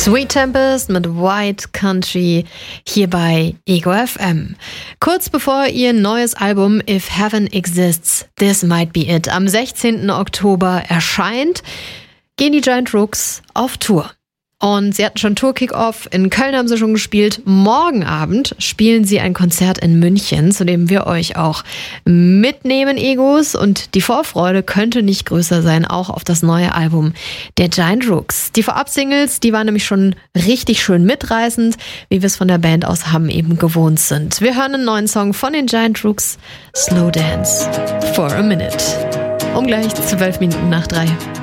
Sweet Tempest mit White Country hier bei Ego FM. Kurz bevor ihr neues Album If Heaven Exists, This Might Be It am 16. Oktober erscheint, gehen die Giant Rooks auf Tour. Und sie hatten schon Tour-Kick-Off, in Köln haben sie schon gespielt. Morgen Abend spielen sie ein Konzert in München, zu dem wir euch auch mitnehmen, Egos. Und die Vorfreude könnte nicht größer sein, auch auf das neue Album der Giant Rooks. Die Vorab-Singles, die waren nämlich schon richtig schön mitreißend, wie wir es von der Band aus haben eben gewohnt sind. Wir hören einen neuen Song von den Giant Rooks, Slow Dance for a Minute. Um gleich 12 Minuten nach 3.